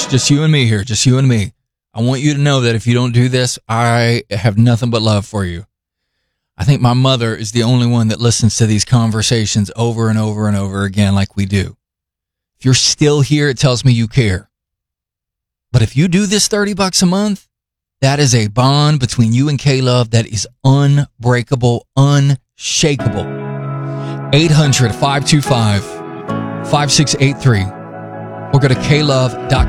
just you and me here. Just you and me. I want you to know that if you don't do this, I have nothing but love for you. I think my mother is the only one that listens to these conversations over and over and over again like we do. If you're still here, it tells me you care. But if you do this $30 a month, that is a bond between you and K-Love that is unbreakable, unshakable. 800-525-5683 or go to klove.com.